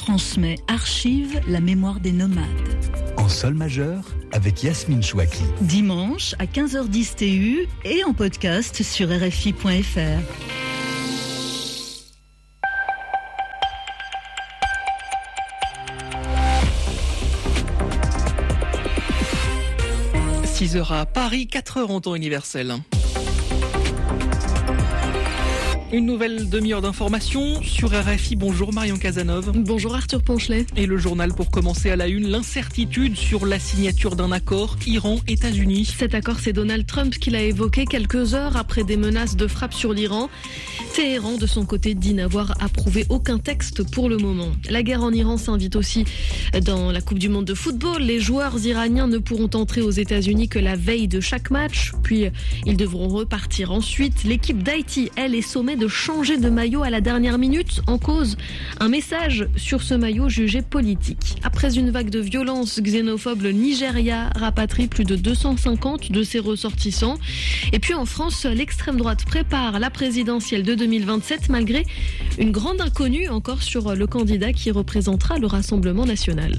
transmet, archive la mémoire des nomades. En sol majeur, avec Yasmine Chouaki. Dimanche à 15h10 TU et en podcast sur RFI.fr. « 6h à Paris, 4h en temps universel. Une nouvelle demi-heure d'information sur RFI. Bonjour Marion Cazeneuve. Bonjour Arthur Ponchelet. Et le journal pour commencer à la une, l'incertitude sur la signature d'un accord Iran-États-Unis. Cet accord, c'est Donald Trump qui l'a évoqué quelques heures après des menaces de frappe sur l'Iran. Téhéran, de son côté, dit n'avoir approuvé aucun texte pour le moment. La guerre en Iran s'invite aussi dans la Coupe du Monde de football. Les joueurs iraniens ne pourront entrer aux États-Unis que la veille de chaque match. Puis, ils devront repartir ensuite. L'équipe d'Haïti, elle, est sommée de changer de maillot à la dernière minute. En cause, un message sur ce maillot jugé politique. Après une vague de violence xénophobe, le Nigeria rapatrie plus de 250 de ses ressortissants. Et puis en France, l'extrême droite prépare la présidentielle de 2027 malgré une grande inconnue encore sur le candidat qui représentera le Rassemblement national.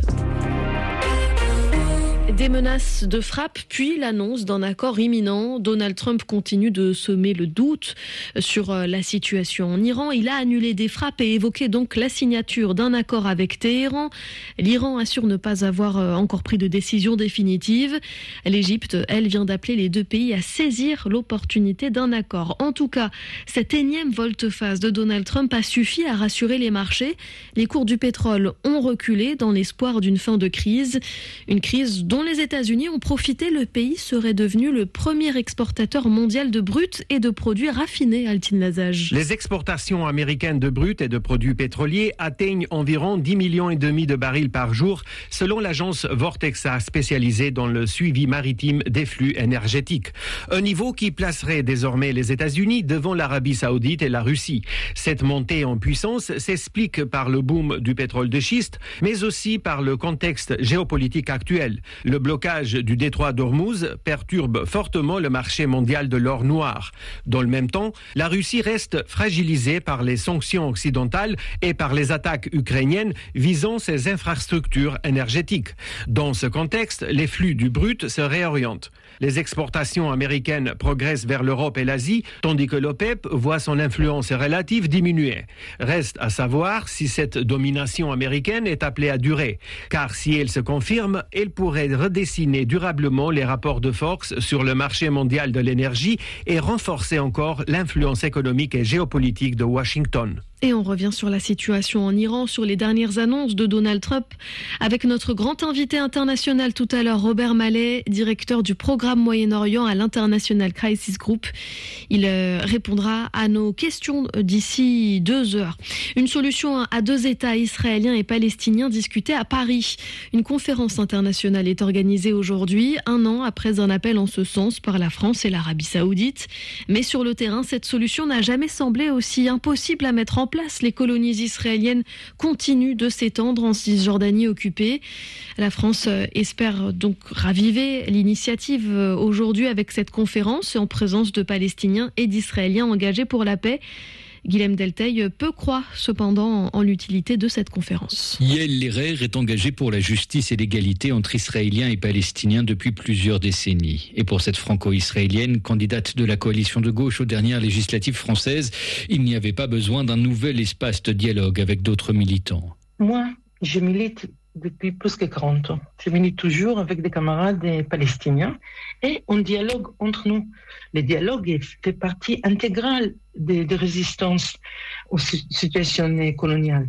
Des menaces de frappe, puis l'annonce d'un accord imminent. Donald Trump continue de semer le doute sur la situation en Iran. Il a annulé des frappes et évoqué donc la signature d'un accord avec Téhéran. L'Iran assure ne pas avoir encore pris de décision définitive. L'Égypte, elle, vient d'appeler les deux pays à saisir l'opportunité d'un accord. En tout cas, cette énième volte-face de Donald Trump a suffi à rassurer les marchés. Les cours du pétrole ont reculé dans l'espoir d'une fin de crise. Une crise dont les États-Unis ont profité. Le pays serait devenu le premier exportateur mondial de brut et de produits raffinés, Altine Lazage. Les exportations américaines de brut et de produits pétroliers atteignent environ 10,5 millions de barils par jour, selon l'agence Vortexa spécialisée dans le suivi maritime des flux énergétiques. Un niveau qui placerait désormais les États-Unis devant l'Arabie Saoudite et la Russie. Cette montée en puissance s'explique par le boom du pétrole de schiste, mais aussi par le contexte géopolitique actuel. Le blocage du détroit d'Ormuz perturbe fortement le marché mondial de l'or noir. Dans le même temps, la Russie reste fragilisée par les sanctions occidentales et par les attaques ukrainiennes visant ses infrastructures énergétiques. Dans ce contexte, les flux du brut se réorientent. Les exportations américaines progressent vers l'Europe et l'Asie, tandis que l'OPEP voit son influence relative diminuer. Reste à savoir si cette domination américaine est appelée à durer, car si elle se confirme, elle pourrait redessiner durablement les rapports de force sur le marché mondial de l'énergie et renforcer encore l'influence économique et géopolitique de Washington. Et on revient sur la situation en Iran, sur les dernières annonces de Donald Trump, avec notre grand invité international tout à l'heure, Robert Mallet, directeur du programme Moyen-Orient à l'International Crisis Group. Il répondra à nos questions d'ici 2 heures. Une solution à 2 États israéliens et palestiniens discutée à Paris. Une conférence internationale est organisée aujourd'hui, 1 an après un appel en ce sens par la France et l'Arabie Saoudite. Mais sur le terrain, cette solution n'a jamais semblé aussi impossible à mettre en place. Les colonies israéliennes continuent de s'étendre en Cisjordanie occupée. La France espère donc raviver l'initiative aujourd'hui avec cette conférence en présence de Palestiniens et d'Israéliens engagés pour la paix. Guilhem Delteil peu croit cependant en l'utilité de cette conférence. Yael Lerer est engagée pour la justice et l'égalité entre Israéliens et Palestiniens depuis plusieurs décennies. Et pour cette franco-israélienne, candidate de la coalition de gauche aux dernières législatives françaises, il n'y avait pas besoin d'un nouvel espace de dialogue avec d'autres militants. Moi, je milite depuis plus que 40 ans. Je milite toujours avec des camarades palestiniens et on dialogue entre nous. Le dialogue fait partie intégrale des résistances aux situations coloniales.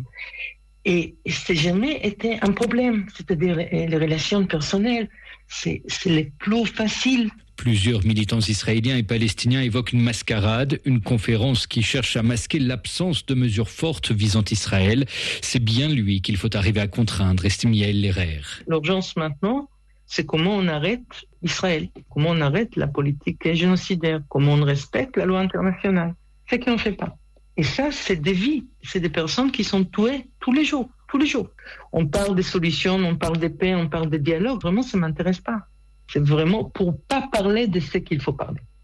Et c'est jamais été un problème, c'est-à-dire les relations personnelles, c'est le plus facile. Plusieurs militants israéliens et palestiniens évoquent une mascarade, une conférence qui cherche à masquer l'absence de mesures fortes visant Israël. C'est bien lui qu'il faut arriver à contraindre, estime Yael Lerer. L'urgence maintenant, c'est comment on arrête Israël, comment on arrête la politique génocidaire, comment on respecte la loi internationale. C'est qu'on ne fait pas. Et ça, c'est des vies, c'est des personnes qui sont tuées tous les jours. On parle des solutions, on parle de paix, on parle de dialogue. Vraiment, ça ne m'intéresse pas. C'est vraiment pour ne pas parler de ce qu'il faut parler.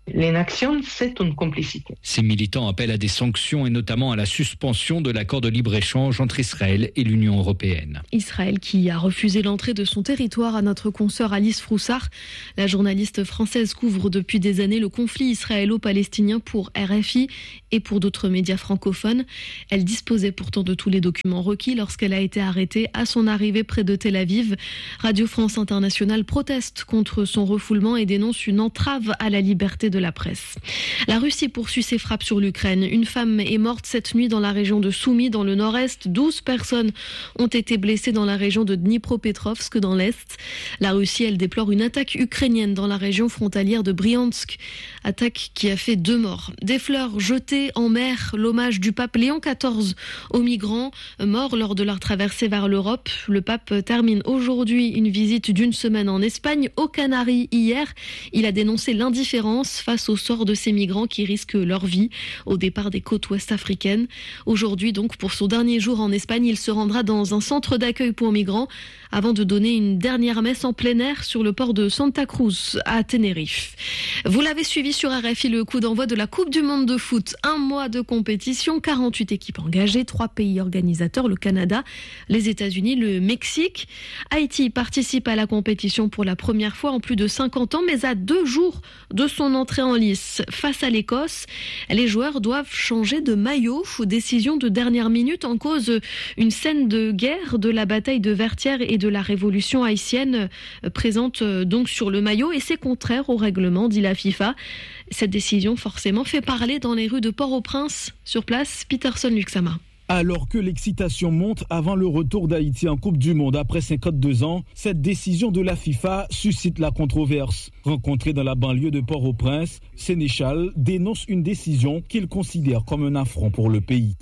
L'inaction, c'est une complicité. Ces militants appellent à des sanctions et notamment à la suspension de l'accord de libre-échange entre Israël et l'Union européenne. Israël qui a refusé l'entrée de son territoire à notre consoeur Alice Froussard. La journaliste française couvre depuis des années le conflit israélo-palestinien pour RFI et pour d'autres médias francophones. Elle disposait pourtant de tous les documents requis lorsqu'elle a été arrêtée à son arrivée près de Tel Aviv. Radio France Internationale proteste contre son refoulement et dénonce une entrave à la liberté de la presse. La Russie poursuit ses frappes sur l'Ukraine. Une femme est morte cette nuit dans la région de Soumy, dans le nord-est. 12 personnes ont été blessées dans la région de Dnipropetrovsk, dans l'est. La Russie, elle déplore une attaque ukrainienne dans la région frontalière de Briansk. Attaque qui a fait 2 morts. Des fleurs jetées en mer, l'hommage du pape Léon XIV aux migrants morts lors de leur traversée vers l'Europe. Le pape termine aujourd'hui une visite d'1 semaine en Espagne, aux Canaries hier. Il a dénoncé l'indifférence face au sort de ces migrants qui risquent leur vie au départ des côtes ouest africaines. Aujourd'hui, donc, pour son dernier jour en Espagne, il se rendra dans un centre d'accueil pour migrants avant de donner une dernière messe en plein air sur le port de Santa Cruz à Tenerife. Vous l'avez suivi sur RFI, le coup d'envoi de la Coupe du Monde de foot. 1 mois de compétition, 48 équipes engagées, 3 pays organisateurs, le Canada, les États-Unis, le Mexique. Haïti participe à la compétition pour la première fois en plus de 50 ans, mais à 2 jours de son entrée en lice. Face à l'Écosse, les joueurs doivent changer de maillot. Décision de dernière minute, en cause une scène de guerre de la bataille de Vertières et de la révolution haïtienne présente donc sur le maillot, et c'est contraire au règlement, dit la FIFA. Cette décision forcément fait parler dans les rues de Port-au-Prince. Sur place, Peterson Luxama. Alors que l'excitation monte avant le retour d'Haïti en Coupe du Monde après 52 ans, cette décision de la FIFA suscite la controverse. Rencontré dans la banlieue de Port-au-Prince, Sénéchal dénonce une décision qu'il considère comme un affront pour le pays.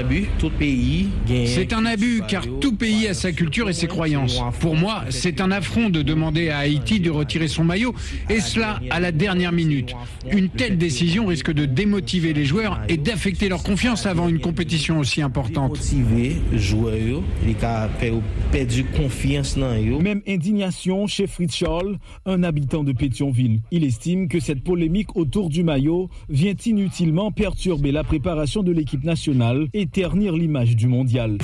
C'est un abus car tout pays a sa culture et ses croyances. Pour moi, c'est un affront de demander à Haïti de retirer son maillot, et cela à la dernière minute. Une telle décision risque de démotiver les joueurs et d'affecter leur confiance avant une compétition aussi importante. Même indignation chez Fritz Scholl, un habitant de Pétionville. Il estime que cette polémique autour du maillot vient inutilement perturber la préparation de l'équipe nationale et ternir l'image du mondial.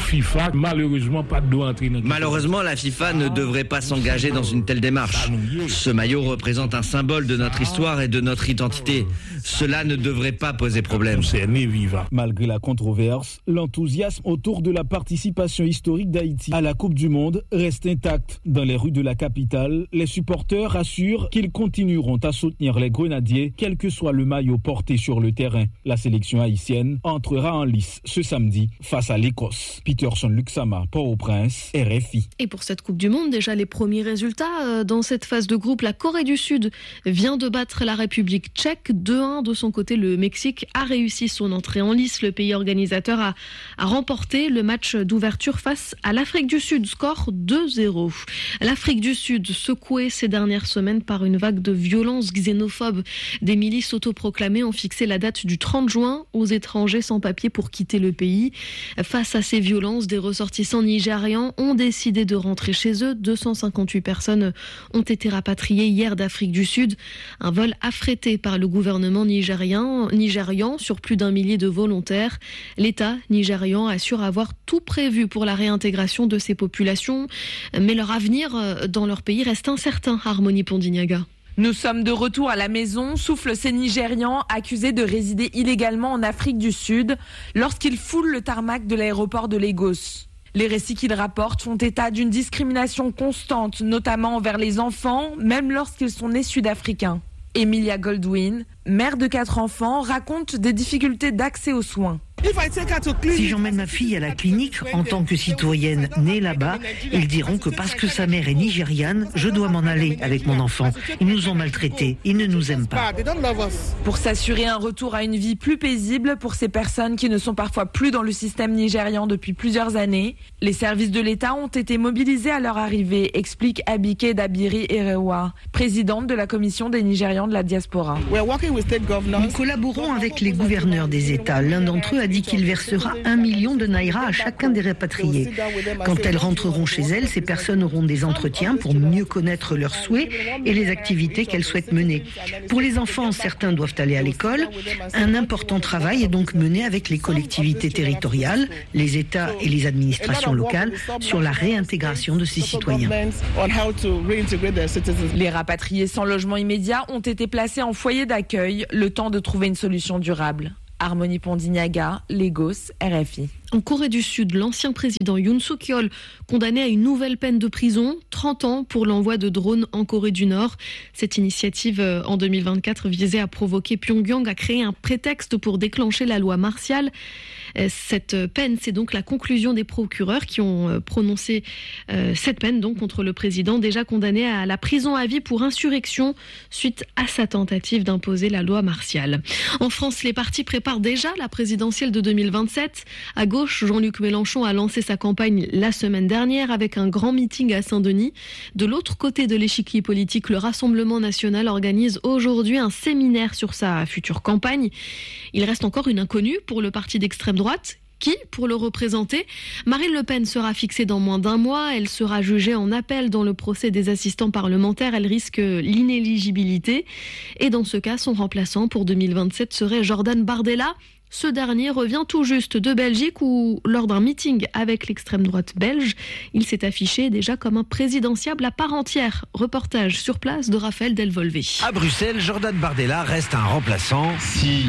Malheureusement, la FIFA ne devrait pas s'engager dans une telle démarche. Ce maillot représente un symbole de notre histoire et de notre identité. Cela ne devrait pas poser problème. Malgré la controverse, l'enthousiasme autour de la participation historique d'Haïti à la Coupe du Monde reste intact. Dans les rues de la capitale, les supporters assurent qu'ils continueront à soutenir les Grenadiers, quel que soit le maillot porté sur le terrain. La sélection haïtienne entrera en lice ce samedi face à l'Écosse. Peterson Luxama, Port-au-Prince, RFI. Et pour cette Coupe du Monde, déjà les premiers résultats. Dans cette phase de groupe, la Corée du Sud vient de battre la République tchèque 2-1. De son côté, le Mexique a réussi son entrée en lice. Le pays organisateur a remporté le match d'ouverture face à l'Afrique du Sud. Score 2-0. L'Afrique du Sud, secouée ces dernières semaines par une vague de violences xénophobes. Des milices autoproclamées ont fixé la date du 30 juin aux étrangers sans papier pour quitter le pays. Face à ces violences, des ressortissants nigérians ont décidé de rentrer chez eux. 258 personnes ont été rapatriées hier d'Afrique du Sud. Un vol affrété par le gouvernement nigérian sur plus d'1 millier de volontaires. L'État nigérian assure avoir tout prévu pour la réintégration de ces populations, mais leur avenir dans leur pays reste incertain. Harmonie Pondignaga. Nous sommes de retour à la maison, soufflent ces Nigérians accusés de résider illégalement en Afrique du Sud lorsqu'ils foulent le tarmac de l'aéroport de Lagos. Les récits qu'ils rapportent font état d'une discrimination constante, notamment envers les enfants, même lorsqu'ils sont nés sud-africains. Emilia Goldwyn, mère de 4 enfants, raconte des difficultés d'accès aux soins. Si j'emmène ma fille à la clinique en tant que citoyenne née là-bas, ils diront que parce que sa mère est nigériane, je dois m'en aller avec mon enfant. Ils nous ont maltraités, ils ne nous aiment pas. Pour s'assurer un retour à une vie plus paisible pour ces personnes qui ne sont parfois plus dans le système nigérian depuis plusieurs années, les services de l'État ont été mobilisés à leur arrivée, explique Abike Dabiri Erewa, présidente de la commission des Nigérians de la diaspora. Nous collaborons avec les gouverneurs des États. L'un d'entre eux a dit qu'il versera 1 million de naira à chacun des rapatriés. Quand elles rentreront chez elles, ces personnes auront des entretiens pour mieux connaître leurs souhaits et les activités qu'elles souhaitent mener. Pour les enfants, certains doivent aller à l'école. Un important travail est donc mené avec les collectivités territoriales, les États et les administrations locales sur la réintégration de ces citoyens. Les rapatriés sans logement immédiat ont été placés en foyer d'accueil, le temps de trouver une solution durable. Harmonie Pondignaga, Lagos, RFI. En Corée du Sud, l'ancien président Yoon Suk-yeol, condamné à une nouvelle peine de prison, 30 ans pour l'envoi de drones en Corée du Nord. Cette initiative en 2024 visait à provoquer Pyongyang à créer un prétexte pour déclencher la loi martiale. Cette peine, c'est donc la conclusion des procureurs qui ont prononcé cette peine donc contre le président déjà condamné à la prison à vie pour insurrection suite à sa tentative d'imposer la loi martiale. En France, les partis préparent déjà la présidentielle de 2027. À gauche, Jean-Luc Mélenchon a lancé sa campagne la semaine dernière avec un grand meeting à Saint-Denis. De l'autre côté de l'échiquier politique, le Rassemblement national organise aujourd'hui un séminaire sur sa future campagne. Il reste encore une inconnue pour le parti d'extrême droite. Qui pour le représenter? Marine Le Pen sera fixée dans moins d'un mois. Elle sera jugée en appel dans le procès des assistants parlementaires. Elle risque l'inéligibilité. Et dans ce cas, son remplaçant pour 2027 serait Jordan Bardella. Ce dernier revient tout juste de Belgique où, lors d'un meeting avec l'extrême droite belge, il s'est affiché déjà comme un présidentiable à part entière. Reportage sur place de Raphaël Delvolvé. À Bruxelles, Jordan Bardella reste un remplaçant. Si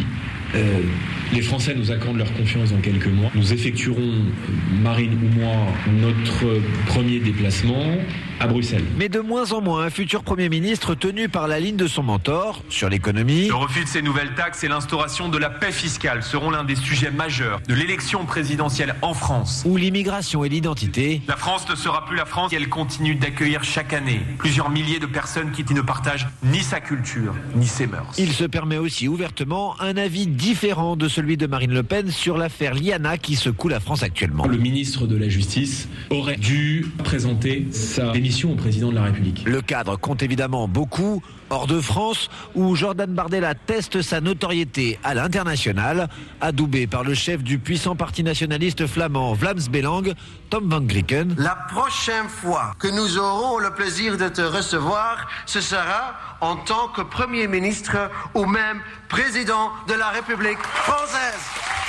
les Français nous accordent leur confiance dans quelques mois, nous effectuerons, Marine ou moi, notre premier déplacement à Bruxelles. Mais de moins en moins, un futur Premier ministre tenu par la ligne de son mentor sur l'économie. Le refus de ces nouvelles taxes et l'instauration de la paix fiscale seront l'un des sujets majeurs de l'élection présidentielle en France. Ou l'immigration et l'identité. La France ne sera plus la France et elle continue d'accueillir chaque année plusieurs milliers de personnes qui ne partagent ni sa culture, ni ses mœurs. Il se permet aussi ouvertement un avis différent de celui de Marine Le Pen sur l'affaire Liana qui secoue la France actuellement. Le ministre de la Justice aurait dû présenter sa démission au président de la République. Le cadre compte évidemment beaucoup hors de France où Jordan Bardella teste sa notoriété à l'international, adoubé par le chef du puissant parti nationaliste flamand Vlaams Belang, Tom van Grieken. La prochaine fois que nous aurons le plaisir de te recevoir, ce sera en tant que Premier ministre ou même président de la République française.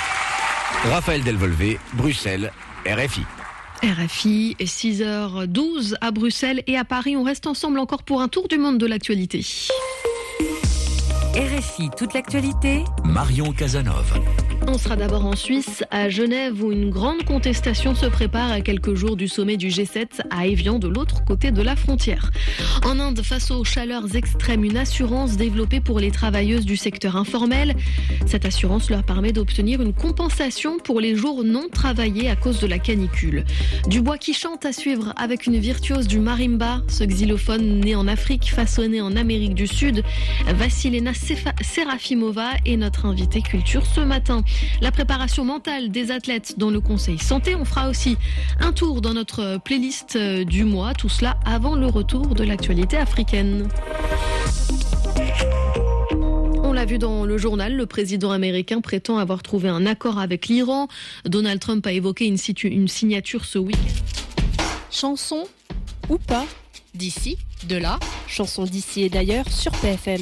Raphaël Delvolvé, Bruxelles, RFI. RFI, 6h12 à Bruxelles et à Paris. On reste ensemble encore pour un tour du monde de l'actualité. RFI, toute l'actualité. Marion Casanov. On sera d'abord en Suisse, à Genève, où une grande contestation se prépare à quelques jours du sommet du G7 à Évian, de l'autre côté de la frontière. En Inde, face aux chaleurs extrêmes, une assurance développée pour les travailleuses du secteur informel. Cette assurance leur permet d'obtenir une compensation pour les jours non travaillés à cause de la canicule. Du bois qui chante à suivre avec une virtuose du marimba, ce xylophone né en Afrique, façonné en Amérique du Sud. Vassilena Serafimova est notre invitée culture ce matin. La préparation mentale des athlètes dans le Conseil Santé. On fera aussi un tour dans notre playlist du mois. Tout cela avant le retour de l'actualité africaine. On l'a vu dans le journal, le président américain prétend avoir trouvé un accord avec l'Iran. Donald Trump a évoqué une signature ce week-end. Chanson ou pas, d'ici, de là, chanson d'ici et d'ailleurs sur PFM.